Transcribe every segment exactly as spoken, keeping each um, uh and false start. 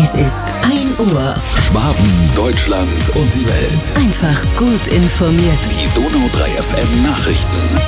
Es ist ein Uhr. Schwaben, Deutschland und die Welt. Einfach gut informiert. Die Donau drei F M Nachrichten.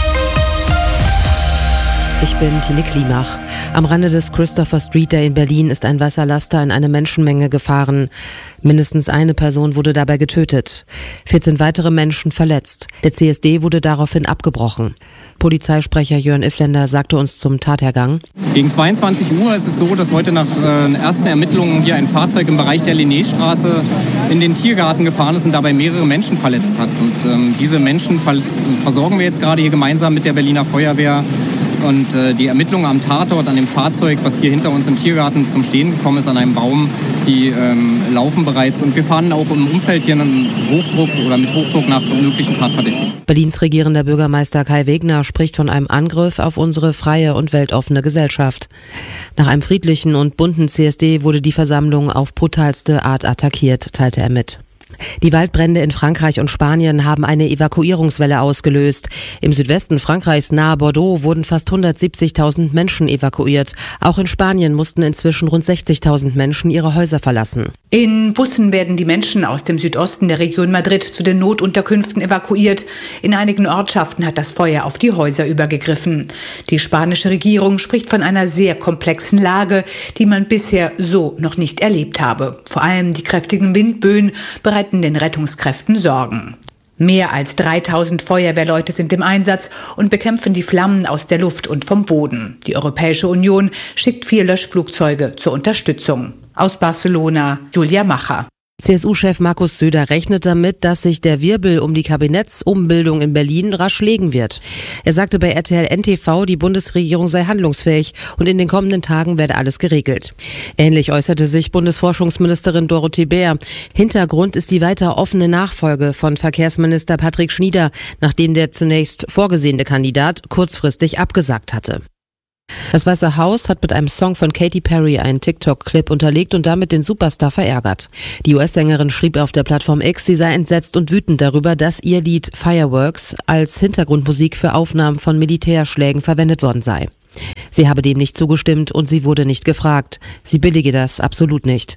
Ich bin Tine Klimach. Am Rande des Christopher Street Day in Berlin ist ein Wasserlaster in eine Menschenmenge gefahren. Mindestens eine Person wurde dabei getötet. vierzehn weitere Menschen verletzt. Der C S D wurde daraufhin abgebrochen. Polizeisprecher Jörn Iffländer sagte uns zum Tathergang: Gegen zweiundzwanzig Uhr ist es so, dass heute nach äh, ersten Ermittlungen hier ein Fahrzeug im Bereich der Linnéstraße in den Tiergarten gefahren ist und dabei mehrere Menschen verletzt hat. Und ähm, diese Menschen ver- versorgen wir jetzt gerade hier gemeinsam mit der Berliner Feuerwehr. Und äh, die Ermittlungen am Tatort, an dem Fahrzeug, was hier hinter uns im Tiergarten zum Stehen gekommen ist, an einem Baum, die ähm, laufen bereits. Und wir fahren auch im Umfeld hier einen Hochdruck oder mit Hochdruck nach möglichen Tatverdächtigen. Berlins regierender Bürgermeister Kai Wegner spricht von einem Angriff auf unsere freie und weltoffene Gesellschaft. Nach einem friedlichen und bunten C S D wurde die Versammlung auf brutalste Art attackiert, teilte er mit. Die Waldbrände in Frankreich und Spanien haben eine Evakuierungswelle ausgelöst. Im Südwesten Frankreichs nahe Bordeaux wurden fast hundertsiebzigtausend Menschen evakuiert. Auch in Spanien mussten inzwischen rund sechzigtausend Menschen ihre Häuser verlassen. In Bussen werden die Menschen aus dem Südosten der Region Madrid zu den Notunterkünften evakuiert. In einigen Ortschaften hat das Feuer auf die Häuser übergegriffen. Die spanische Regierung spricht von einer sehr komplexen Lage, die man bisher so noch nicht erlebt habe. Vor allem die kräftigen Windböen bereiten den Rettungskräften Sorgen. Mehr als dreitausend Feuerwehrleute sind im Einsatz und bekämpfen die Flammen aus der Luft und vom Boden. Die Europäische Union schickt vier Löschflugzeuge zur Unterstützung. Aus Barcelona, Julia Macher. C S U-Chef Markus Söder rechnet damit, dass sich der Wirbel um die Kabinettsumbildung in Berlin rasch legen wird. Er sagte bei R T L N T V, die Bundesregierung sei handlungsfähig und in den kommenden Tagen werde alles geregelt. Ähnlich äußerte sich Bundesforschungsministerin Dorothee Bär. Hintergrund ist die weiter offene Nachfolge von Verkehrsminister Patrick Schnieder, nachdem der zunächst vorgesehene Kandidat kurzfristig abgesagt hatte. Das Weiße Haus hat mit einem Song von Katy Perry einen TikTok-Clip unterlegt und damit den Superstar verärgert. Die U S-Sängerin schrieb auf der Plattform X, sie sei entsetzt und wütend darüber, dass ihr Lied Fireworks als Hintergrundmusik für Aufnahmen von Militärschlägen verwendet worden sei. Sie habe dem nicht zugestimmt und sie wurde nicht gefragt. Sie billige das absolut nicht.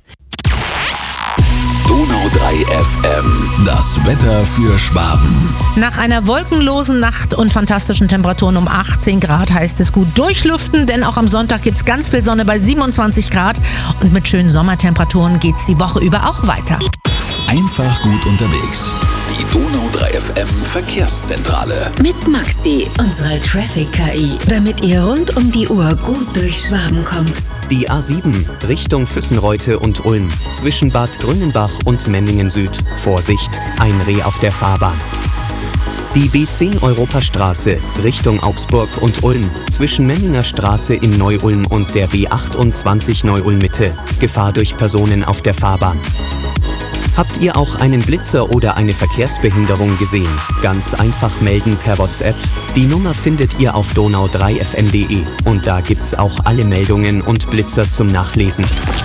Donau drei F M, das Wetter für Schwaben. Nach einer wolkenlosen Nacht und fantastischen Temperaturen um achtzehn Grad heißt es gut durchlüften, denn auch am Sonntag gibt's ganz viel Sonne bei siebenundzwanzig Grad und mit schönen Sommertemperaturen geht's die Woche über auch weiter. Einfach gut unterwegs. Die Donau drei F M Verkehrszentrale. Mit Maxi, unserer Traffic-K I, damit ihr rund um die Uhr gut durch Schwaben kommt. Die A sieben Richtung Füssenreute und Ulm zwischen Bad Grünenbach und Memmingen Süd. Vorsicht, ein Reh auf der Fahrbahn. Die B zehn Europastraße Richtung Augsburg und Ulm zwischen Memminger Straße in Neu-Ulm und der B achtundzwanzig Neu-Ulm Mitte. Gefahr durch Personen auf der Fahrbahn. Habt ihr auch einen Blitzer oder eine Verkehrsbehinderung gesehen? Ganz einfach melden per WhatsApp. Die Nummer findet ihr auf donau drei f m punkt d e und da gibt's auch alle Meldungen und Blitzer zum Nachlesen.